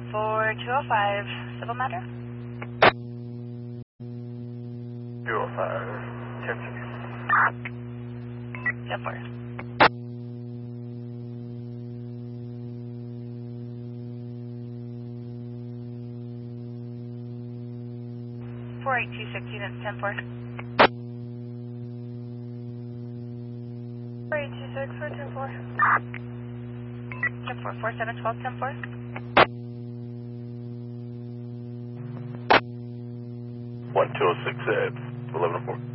for 205, civil matter? 205, 10-6. 10-4. Four 826 units 10-4. 4826 for 10-4. 10-4, 4712 10-4. 1206 11-4.